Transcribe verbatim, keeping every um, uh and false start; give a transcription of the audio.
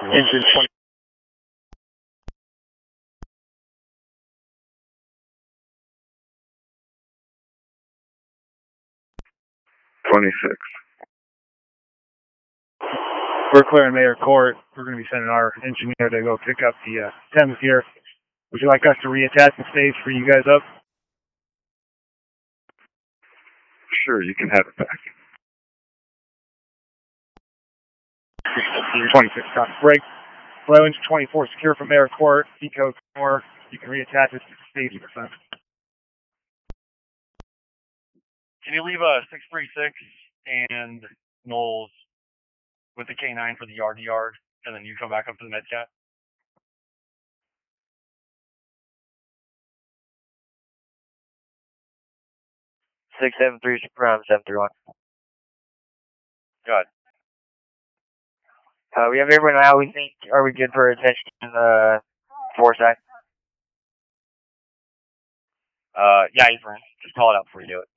Engine twenty. twenty-six. We're clearing Mayor Court. We're going to be sending our engineer to go pick up the uh, Thames here. Would you like us to reattach the stage for you guys up? Sure, you can have it back. twenty-six, stop. Break. Flow engine twenty-four, secure from Mayor Court. C code four. You can reattach it to the stage percent. Can you leave a six three six and Knowles with the K nine for the yard to yard, and then you come back up to the Medcat? six seven three, Prime seven three one. Good. Uh, we have everyone now. We think, are we good for attention in the Foresight? Uh, yeah, Ephraim. Just call it out before you do it.